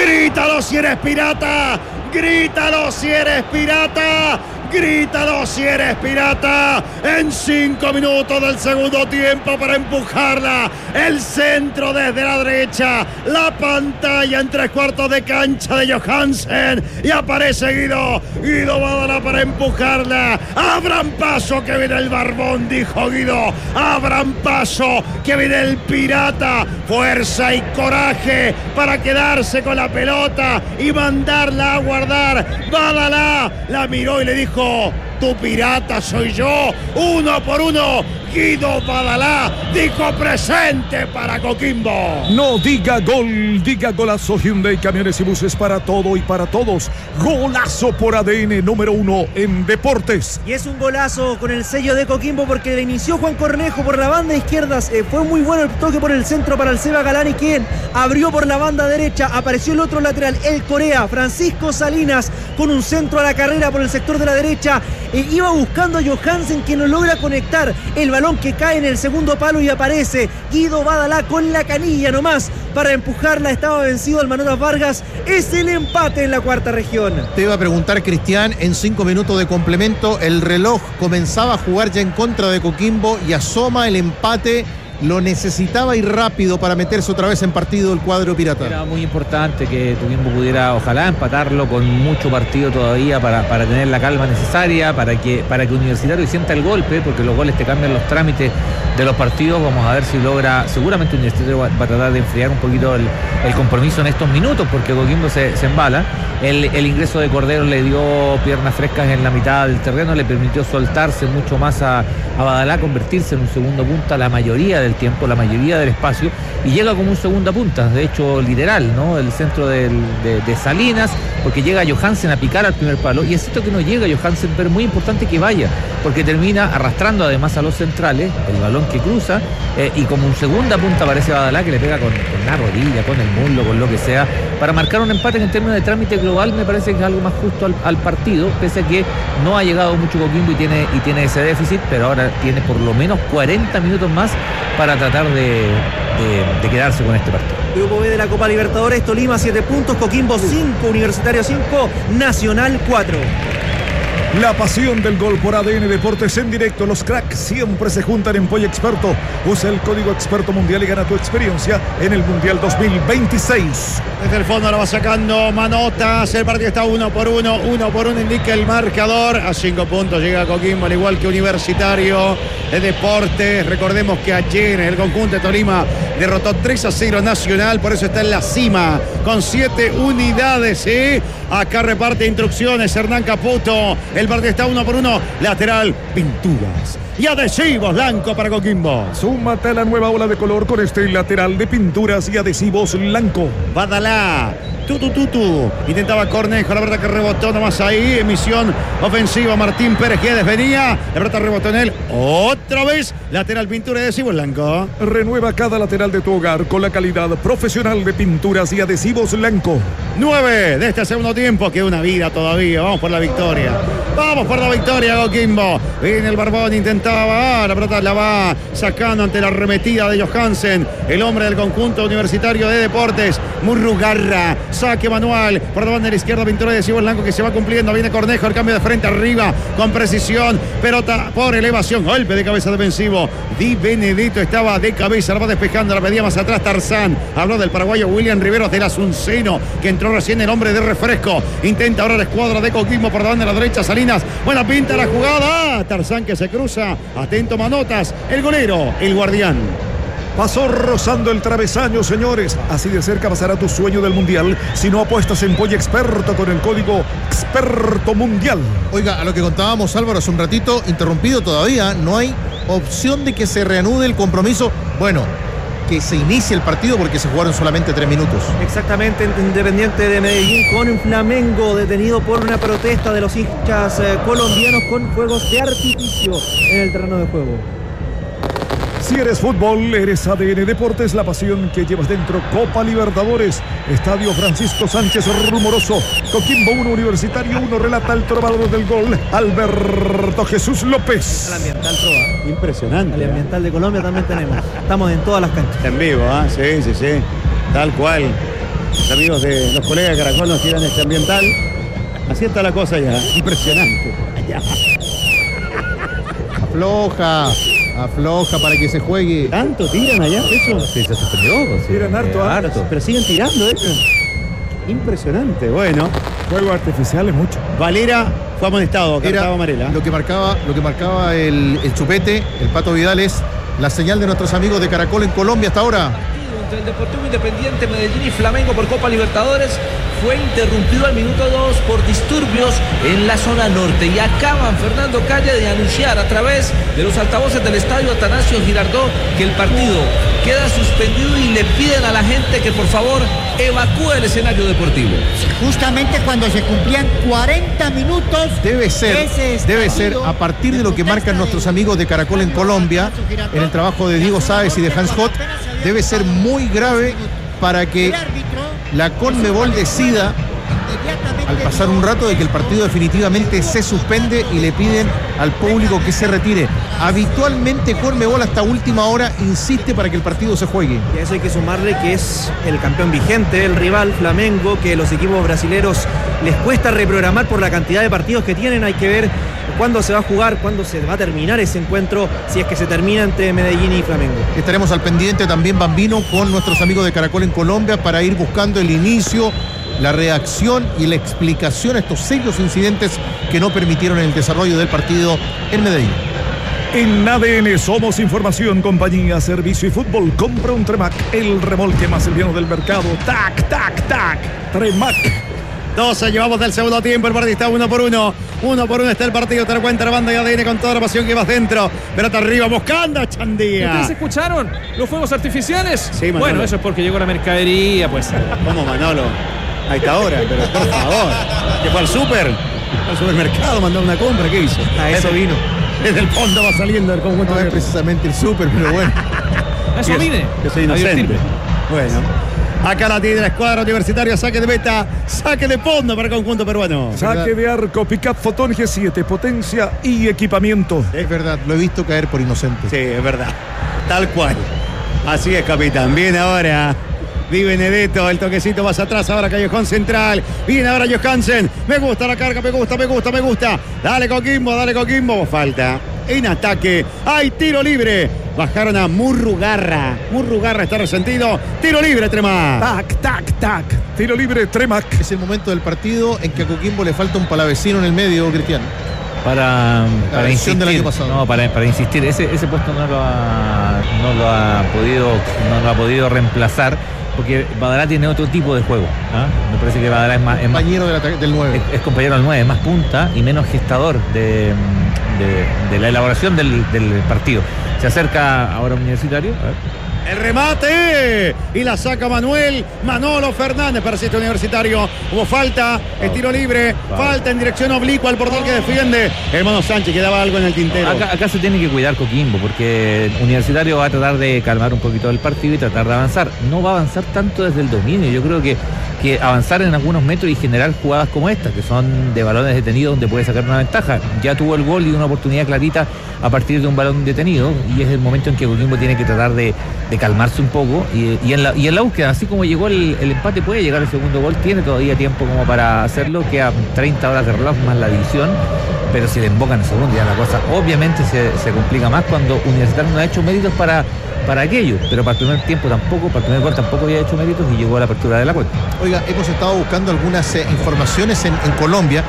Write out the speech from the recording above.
Grítalo si eres pirata. Grítalo si eres pirata. Grítalo si eres pirata. En 5 minutos del segundo tiempo para empujarla. El centro desde la derecha. La pantalla en 3/4 de cancha de Johansen. Y aparece Guido. Guido Badalá para empujarla. Abran paso que viene el barbón, dijo Guido. Abran paso que viene el pirata. Fuerza y coraje para quedarse con la pelota y mandarla a guardar. Badalá la miró y le dijo: tu pirata soy yo. 1 por 1. Guido Badalá dijo presente para Coquimbo. No diga gol, diga golazo. Hyundai Camiones y Buses para todo y para todos. Golazo por ADN número 1 en deportes. Y es un golazo con el sello de Coquimbo porque le inició Juan Cornejo por la banda izquierda. Fue muy bueno el toque por el centro para el Seba Galani, quien abrió por la banda derecha. Apareció el otro lateral, el Corea, Francisco Salinas, con un centro a la carrera por el sector de la derecha. Iba buscando a Johansen, quien no logra conectar el balón que cae en el segundo palo y aparece Guido Badalá con la canilla nomás para empujarla. Estaba vencido el Manotas Vargas. Es el empate en la cuarta región. Te iba a preguntar, Cristian, en 5 minutos de complemento el reloj comenzaba a jugar ya en contra de Coquimbo y asoma el empate. Lo necesitaba ir rápido para meterse otra vez en partido el cuadro pirata. Era muy importante que Coquimbo pudiera, ojalá, empatarlo con mucho partido todavía para tener la calma necesaria, para que Universitario sienta el golpe, porque los goles te cambian los trámites de los partidos. Vamos a ver si logra. Seguramente Universitario va a tratar de enfriar un poquito el compromiso en estos minutos, porque Coquimbo se embala. El ingreso de Cordero le dio piernas frescas en la mitad del terreno, le permitió soltarse mucho más a Badalá, convertirse en un segundo punta la mayoría del tiempo, la mayoría del espacio, y llega como un segunda punta, de hecho literal, ¿no? El centro de Salinas, porque llega Johansen a picar al primer palo, y es cierto que no llega Johansen, pero es muy importante que vaya, porque termina arrastrando además a los centrales, el balón que cruza, y como un segunda punta aparece Badalá, que le pega con la rodilla, con el muslo, con lo que sea, para marcar un empate que en términos de trámite global me parece que es algo más justo al partido, pese a que no ha llegado mucho Coquimbo y tiene ese déficit, pero ahora tiene por lo menos 40 minutos más para tratar de quedarse con este partido. Grupo B de la Copa Libertadores, Tolima 7 puntos, Coquimbo 5, Universitario 5, Nacional 4. La pasión del gol por ADN Deportes en directo. Los cracks siempre se juntan en Pollo Experto. Usa el código Experto Mundial y gana tu experiencia en el Mundial 2026. Desde el fondo lo va sacando Manotas. El partido está 1 por 1. 1 por 1 indica el marcador. A 5 puntos llega Coquimbo, al igual que Universitario de Deportes. Recordemos que ayer el conjunto de Tolima derrotó 3-0 Nacional. Por eso está en la cima con 7 unidades. ¿Sí? Acá reparte instrucciones Hernán Caputo. El partido está 1 por 1. Lateral, pinturas y adhesivos blanco para Coquimbo. Súmate a la nueva ola de color con este lateral de pinturas y adhesivos blanco. Badalá. Tutu. Intentaba Cornejo, la verdad que rebotó nomás ahí. Emisión ofensiva, Martín Pérez Guedes venía. La verdad rebotó en él. Otra vez, lateral, pintura y adhesivo blanco. Renueva cada lateral de tu hogar con la calidad profesional de pinturas y adhesivos blanco. 9 de este segundo tiempo. Queda una vida todavía. Vamos por la victoria. Vamos por la victoria, Coquimbo. Viene el barbón, intentaba. La pelota la va sacando ante la arremetida de Johansen, el hombre del conjunto Universitario de Deportes. Murrugarra. Saque manual por la banda de la izquierda, pintura de adhesivo blanco que se va cumpliendo. Viene Cornejo, el cambio de frente arriba con precisión. Pelota por elevación, golpe de cabeza defensivo. Di Benedetto estaba de cabeza, la va despejando, la pedía más atrás Tarzán. Habló del paraguayo William Riveros del Asunceno, que entró recién el hombre de refresco. Intenta ahora la escuadra de Coquimbo por la banda de la derecha, Salinas. Buena pinta la jugada. Tarzán que se cruza. Atento Manotas, el golero, el guardián. Pasó rozando el travesaño, señores. Así de cerca pasará tu sueño del Mundial si no apuestas en Pollo Experto con el código Experto Mundial. Oiga, a lo que contábamos, Álvaro, hace un ratito, interrumpido todavía, no hay opción de que se reanude el compromiso. Bueno, que se inicie el partido porque se jugaron solamente 3 minutos. Exactamente, Independiente de Medellín con un Flamengo detenido por una protesta de los hinchas colombianos con fuegos de artificio en el terreno de juego. Si eres fútbol, eres ADN Deportes, la pasión que llevas dentro. Copa Libertadores, Estadio Francisco Sánchez Rumoroso. Coquimbo 1, Universitario 1, relata el trovador del gol, Alberto Jesús López. El ambiental trova. Impresionante. El ambiental de Colombia también tenemos. Estamos en todas las canchas. En vivo, ¿ah? Sí. Tal cual. Los amigos de los colegas de Caracol nos tiran este ambiental. Así está la cosa ya. Impresionante. Ya. Afloja para que se juegue. ¿Tanto tiran allá? Eso. Sí, se suspendió. Pues, sí, Tiran harto. Pero siguen tirando, Impresionante. Bueno. Fuegos artificiales mucho. Valera fue amonestado. Era Cartaba Varela. lo que marcaba el chupete, el Pato Vidal, es la señal de nuestros amigos de Caracol en Colombia hasta ahora. Entre el Deportivo Independiente Medellín y Flamengo por Copa Libertadores fue interrumpido al minuto 2 por disturbios en la zona norte y acaban Fernando Calle de anunciar a través de los altavoces del estadio Atanasio Girardot que el partido queda suspendido y le piden a la gente que por favor evacúe el escenario deportivo. Justamente cuando se cumplían 40 minutos. Debe ser a partir de lo que marcan nuestros amigos de Caracol en Colombia, en el trabajo de Diego Sáez y de Hans Hott, debe ser muy grave para que la Conmebol decida, al pasar un rato, de que el partido definitivamente se suspende y le piden al público que se retire. Habitualmente Conmebol hasta última hora insiste para que el partido se juegue. Y a eso hay que sumarle que es el campeón vigente, el rival Flamengo, que los equipos brasileros les cuesta reprogramar por la cantidad de partidos que tienen. Hay que ver cuándo se va a jugar, cuándo se va a terminar ese encuentro, si es que se termina entre Medellín y Flamengo. Estaremos al pendiente también, Bambino, con nuestros amigos de Caracol en Colombia para ir buscando el inicio, la reacción y la explicación a estos serios incidentes que no permitieron el desarrollo del partido en Medellín. En ADN somos información, compañía, servicio y fútbol. Compra un Tremac, el remolque más liviano del mercado. Tac, tac, tac. Tremac. 12 llevamos del segundo tiempo, el partido está 1-1. 1-1 está el partido, te lo cuenta la banda de ADN con toda la pasión que vas dentro. Pelota arriba, buscando a Chandía. ¿Ustedes escucharon los fuegos artificiales? Sí, Manolo. Bueno, eso es porque llegó la mercadería, pues. ¿Cómo, Manolo? A esta hora, pero por favor. ¿Que fue al súper? Al supermercado, mandó una compra, ¿qué hizo? A eso vino. Desde el fondo va saliendo el conjunto. No es de... precisamente el súper, pero bueno. Eso vine. Yo soy inocente. Bueno. Acá la tiene la escuadra universitaria, saque de meta, saque de fondo para el conjunto peruano. Saque de arco, Pickup Fotón G7, potencia y equipamiento. Es verdad, lo he visto caer por inocente. Sí, es verdad. Tal cual. Así es, capitán. Bien ahora. Di Benedetto, el toquecito más atrás, ahora Callejón Central. Viene ahora Johansen. Me gusta la carga, me gusta. Dale Coquimbo. Falta. En ataque. Hay tiro libre. Bajaron a Murrugarra. Murrugarra está resentido. Tiro libre, Tremac. Tac, tac, tac. Tiro libre, Tremac. Es el momento del partido en que a Coquimbo le falta un palavecino en el medio, Cristian. Para insistir del año pasado. No, para insistir. Ese puesto no lo ha podido reemplazar. Porque Badalá tiene otro tipo de juego. Me parece que Badalá es más compañero del 9. Es compañero del 9, más punta y menos gestador de la elaboración del partido. Se acerca ahora Universitario. A ver. El remate y la saca Manolo Fernández para este Universitario. Hubo falta, el tiro libre, falta en dirección oblicua al portal que defiende Hermano Sánchez, quedaba algo en el tintero. Acá se tiene que cuidar Coquimbo porque Universitario va a tratar de calmar un poquito el partido y tratar de avanzar. No va a avanzar tanto desde el dominio. Yo creo que avanzar en algunos metros y generar jugadas como estas, que son de balones detenidos donde puede sacar una ventaja. Ya tuvo el gol y una oportunidad clarita a partir de un balón detenido y es el momento en que Coquimbo tiene que tratar de calmarse un poco y en la búsqueda, así como llegó el empate, puede llegar el segundo gol, tiene todavía tiempo como para hacerlo, queda 30 horas de reloj más la división, pero si le embocan el segundo ya la cosa obviamente se complica más cuando Universitario no ha hecho méritos para aquello, pero para el primer gol tampoco había hecho méritos y llegó a la apertura de la cuenta. Oiga, hemos estado buscando algunas informaciones en Colombia